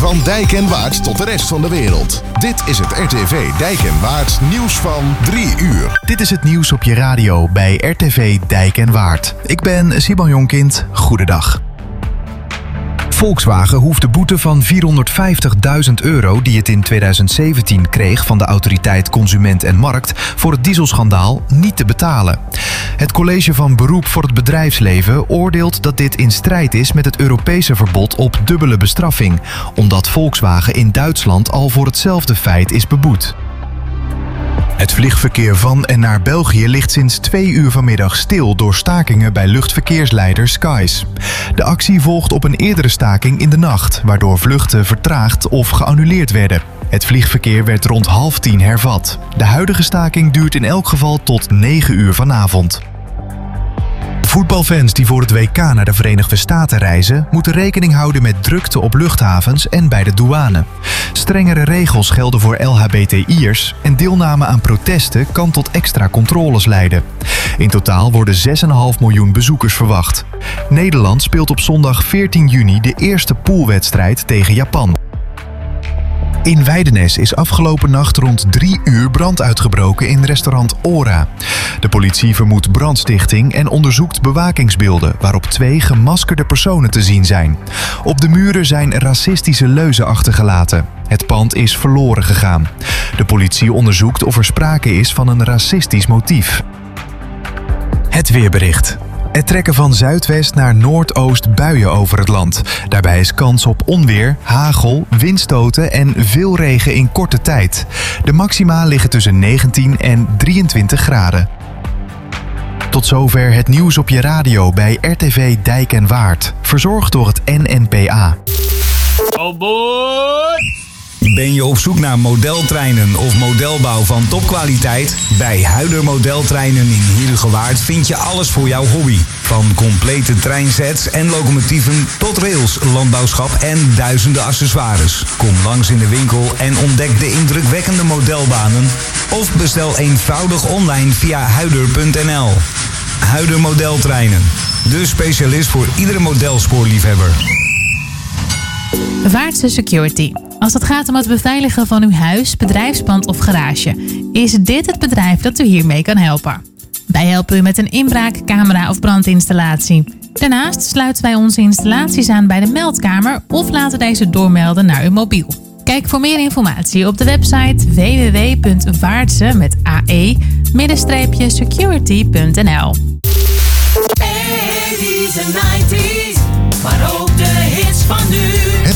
Van Dijk en Waard tot de rest van de wereld. Dit is het RTV Dijk en Waard nieuws van 3 uur. Dit is het nieuws op je radio bij RTV Dijk en Waard. Ik ben Simon Jonkind. Goedendag. Volkswagen hoeft de boete van €450.000 die het in 2017 kreeg van de Autoriteit Consument en Markt voor het dieselschandaal niet te betalen. Het College van Beroep voor het Bedrijfsleven oordeelt dat dit in strijd is met het Europese verbod op dubbele bestraffing, omdat Volkswagen in Duitsland al voor hetzelfde feit is beboet. Het vliegverkeer van en naar België ligt sinds 2 uur vanmiddag stil door stakingen bij luchtverkeersleider Skies. De actie volgt op een eerdere staking in de nacht, waardoor vluchten vertraagd of geannuleerd werden. Het vliegverkeer werd rond 9:30 hervat. De huidige staking duurt in elk geval tot 9 uur vanavond. Voetbalfans die voor het WK naar de Verenigde Staten reizen, moeten rekening houden met drukte op luchthavens en bij de douane. Strengere regels gelden voor LHBTI'ers en deelname aan protesten kan tot extra controles leiden. In totaal worden 6,5 miljoen bezoekers verwacht. Nederland speelt op zondag 14 juni de eerste poolwedstrijd tegen Japan. In Weidenes is afgelopen nacht rond 3 uur brand uitgebroken in restaurant Ora. De politie vermoedt brandstichting en onderzoekt bewakingsbeelden waarop 2 gemaskerde personen te zien zijn. Op de muren zijn racistische leuzen achtergelaten. Het pand is verloren gegaan. De politie onderzoekt of er sprake is van een racistisch motief. Het weerbericht. Er trekken van zuidwest naar noordoost buien over het land. Daarbij is kans op onweer, hagel, windstoten en veel regen in korte tijd. De maxima liggen tussen 19 en 23 graden. Tot zover het nieuws op je radio bij RTV Dijk en Waard. Verzorgd door het NNPA. Oh boy! Ben je op zoek naar modeltreinen of modelbouw van topkwaliteit? Bij Huider Modeltreinen in Heerhugowaard vind je alles voor jouw hobby. Van complete treinsets en locomotieven tot rails, landbouwschap en duizenden accessoires. Kom langs in de winkel en ontdek de indrukwekkende modelbanen. Of bestel eenvoudig online via huider.nl. Huider Modeltreinen. De specialist voor iedere modelspoorliefhebber. Vaartse Security. Als het gaat om het beveiligen van uw huis, bedrijfspand of garage, is dit het bedrijf dat u hiermee kan helpen. Wij helpen u met een inbraak, camera of brandinstallatie. Daarnaast sluiten wij onze installaties aan bij de meldkamer of laten deze doormelden naar uw mobiel. Kijk voor meer informatie op de website www.vaartse-security.nl. 80's en 90's, maar ook de hits van nu.